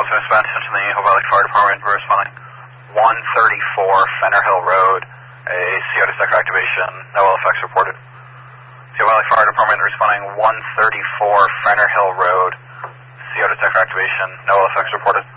Southwest Bend, attention the Eagle Valley Fire Department. We're responding 134 Fenner Hill Road, a CO detector activation, no ill effects reported. Eagle Valley Fire Department responding 134 Fenner Hill Road, CO detector activation, no ill effects reported.